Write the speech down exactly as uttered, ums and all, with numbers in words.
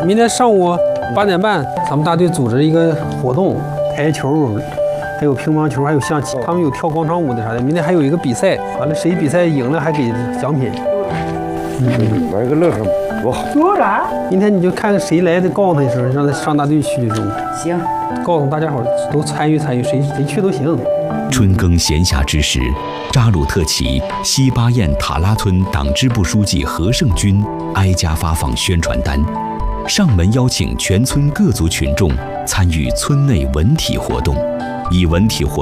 明天上午八点半，咱们大队组织一个活动，台球，还有乒乓球，还有象棋，他们有跳广场舞的啥的。明天还有一个比赛，完了谁比赛赢了还给奖品。 嗯，玩个乐呵，多好。 多啥？ 明天你就看看谁来的，告诉他一声，让他上大队去中。 行， 告诉大家伙都参与参与，谁谁去都行。 春耕闲暇之时，扎鲁特旗西巴彦塔拉村党支部书记何胜军挨家发放宣传单，上门邀请全村各族群众参与村内文体活动，以文体活